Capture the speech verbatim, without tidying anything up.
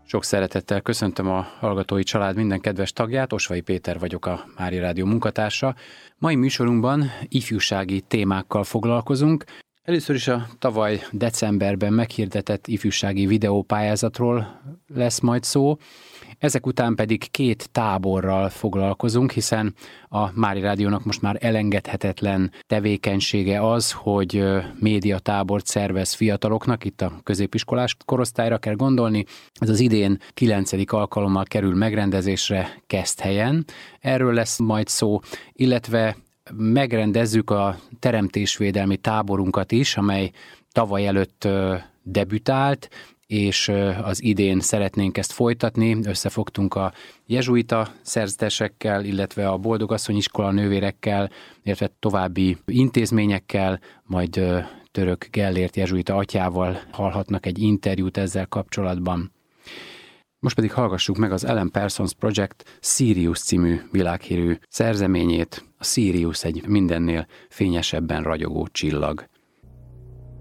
Sok szeretettel köszöntöm a hallgatói család minden kedves tagját, Osvai Péter vagyok, a Mária Rádió munkatársa. Mai műsorunkban ifjúsági témákkal foglalkozunk. Először is a tavaly decemberben meghirdetett ifjúsági videópályázatról lesz majd szó. Ezek után pedig két táborral foglalkozunk, hiszen a Mária Rádiónak most már elengedhetetlen tevékenysége az, hogy médiatábort szervez fiataloknak, itt a középiskolás korosztályra kell gondolni. Ez az idén kilencedik alkalommal kerül megrendezésre Keszthelyen. Erről lesz majd szó, illetve megrendezzük a teremtésvédelmi táborunkat is, amely tavaly előtt debütált, és az idén szeretnénk ezt folytatni. Összefogtunk a jezsuita szerzetesekkel, illetve a Boldogasszony iskola nővérekkel, illetve további intézményekkel, majd Török Gellért jezsuita atyával hallhatnak egy interjút ezzel kapcsolatban. Most pedig hallgassuk meg az Alan Parsons Project Sirius című világhírű szerzeményét. A Sirius egy mindennél fényesebben ragyogó csillag.